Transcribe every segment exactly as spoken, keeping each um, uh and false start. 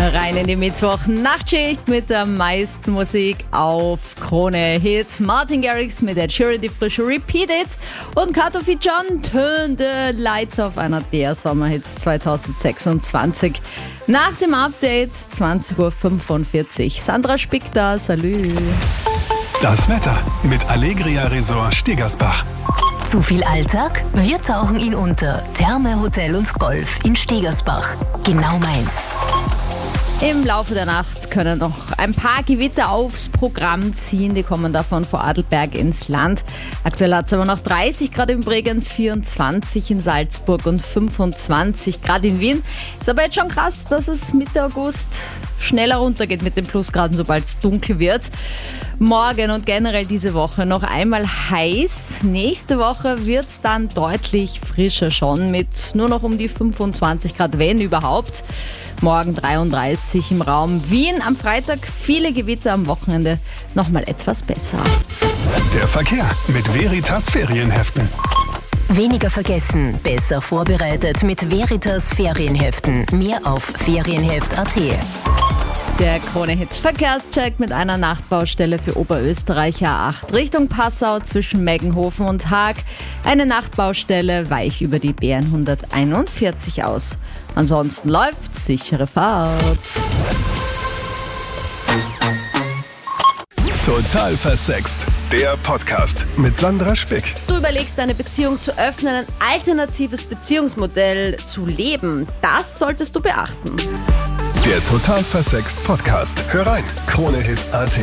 Rein in die Mittwoch-Nachtschicht mit der meisten Musik auf Krone Hit. Martin Garrix mit Ed Sheeran, die frische Repeat It. Und Kato Fi John, Turn the Lights Off, einer der Sommerhits zwanzig sechsundzwanzig. Nach dem Update zwanzig Uhr fünfundvierzig. Sandra Spick da, salü. Das Wetter mit Allegria Resort Stegersbach. Zu viel Alltag? Wir tauchen ihn unter. Therme, Hotel und Golf in Stegersbach. Genau meins. Im Laufe der Nacht können noch ein paar Gewitter aufs Programm ziehen. Die kommen davon vor Adelberg ins Land. Aktuell hat es aber noch dreißig Grad in Bregenz, vierundzwanzig in Salzburg und fünfundzwanzig Grad in Wien. Ist aber jetzt schon krass, dass es Mitte August schneller runtergeht mit den Plusgraden, sobald es dunkel wird. Morgen und generell diese Woche noch einmal heiß. Nächste Woche wird es dann deutlich frischer schon mit nur noch um die fünfundzwanzig Grad, wenn überhaupt. Morgen dreiunddreißig im Raum Wien. Am Freitag viele Gewitter, am Wochenende nochmal etwas besser. Der Verkehr mit Veritas Ferienheften. Weniger vergessen, besser vorbereitet mit Veritas Ferienheften. Mehr auf ferienheft punkt at. Der Krone-Hit Verkehrscheck mit einer Nachtbaustelle für Oberösterreich A acht Richtung Passau zwischen Meggenhofen und Haag. Eine Nachtbaustelle weich über die B hunderteinundvierzig aus. Ansonsten läuft sichere Fahrt. Total versext. Der Podcast mit Sandra Spick. Du überlegst, eine Beziehung zu öffnen, ein alternatives Beziehungsmodell zu leben. Das solltest du beachten. Der Total versext Podcast. Hör rein, Kronehit punkt at.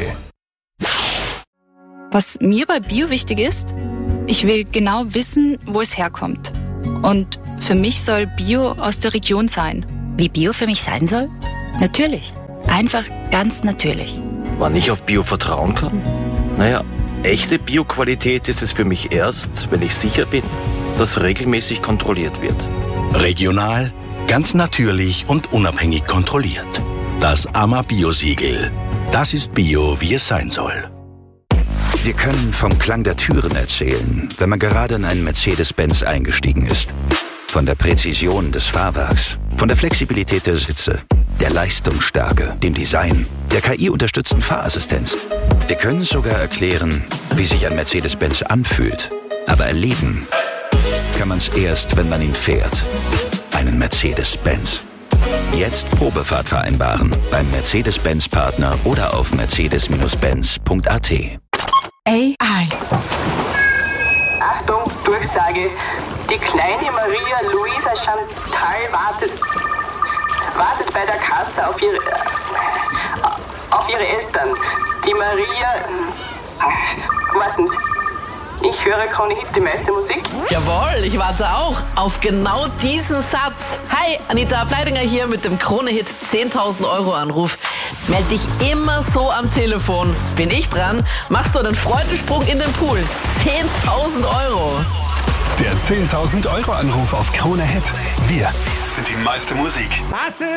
Was mir bei Bio wichtig ist, ich will genau wissen, wo es herkommt. Und für mich soll Bio aus der Region sein. Wie Bio für mich sein soll? Natürlich. Einfach ganz natürlich. Wann ich auf Bio vertrauen kann? Naja, echte Bio-Qualität ist es für mich erst, wenn ich sicher bin, dass regelmäßig kontrolliert wird. Regional, ganz natürlich und unabhängig kontrolliert. Das A M A Bio-Siegel. Das ist Bio, wie es sein soll. Wir können vom Klang der Türen erzählen, wenn man gerade in einen Mercedes-Benz eingestiegen ist. Von der Präzision des Fahrwerks, von der Flexibilität der Sitze, der Leistungsstärke, dem Design, der K I-unterstützten Fahrassistenz. Wir können sogar erklären, wie sich ein Mercedes-Benz anfühlt. Aber erleben kann man es erst, wenn man ihn fährt. Einen Mercedes-Benz. Jetzt Probefahrt vereinbaren beim Mercedes-Benz-Partner oder auf mercedes Bindestrich benz punkt at. A I. Achtung, Durchsage. Die kleine Maria Luisa Chantal wartet, wartet bei der Kasse auf ihre, äh, auf ihre Eltern. Die Maria... Äh, warten Sie. Ich höre Krone Hit, die meiste Musik. Jawohl, ich warte auch auf genau diesen Satz. Hi, Anita Pleidinger hier mit dem Krone Hit zehntausend Euro Anruf. Meld dich immer so am Telefon. Bin ich dran, machst du einen Freudensprung in den Pool. zehntausend Euro. Der zehntausend Euro Anruf auf Krone Hit. Wir sind die meiste Musik.